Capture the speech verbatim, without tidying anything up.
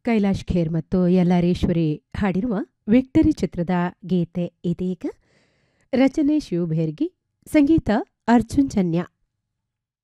ಕೈಲಾಶ್ ಖೇರ್ ಮತ್ತು ಯಲ್ಲಾರೇಶ್ವರಿ ಹಾಡಿರುವ ವಿಕ್ಟರಿ ಚಿತ್ರದ ಗೀತೆ ಇದೀಗ. ರಚನೆ ಶಿವಭೇರ್ಗಿ, ಸಂಗೀತ ಅರ್ಜುನ್ ಜನ್ಯ.